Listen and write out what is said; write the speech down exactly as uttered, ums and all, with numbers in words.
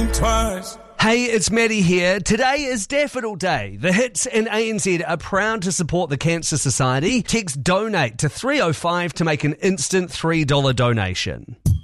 think twice. Hey, it's Maddie here. Today is Daffodil Day. The Hits and A N Z are proud to support the Cancer Society. Text DONATE to three oh five to make an instant three dollars donation.